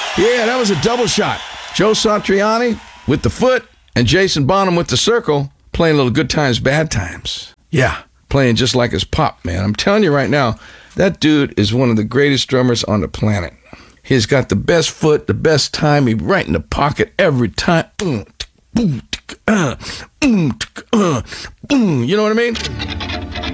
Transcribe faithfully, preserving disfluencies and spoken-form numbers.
Yeah, that was a double shot. Joe Satriani with the foot and Jason Bonham with the circle, playing a little Good Times, Bad Times. Yeah, playing just like his pop, man. I'm telling you right now, that dude is one of the greatest drummers on the planet. He's got the best foot, the best time. He's right in the pocket every time. You know what I mean?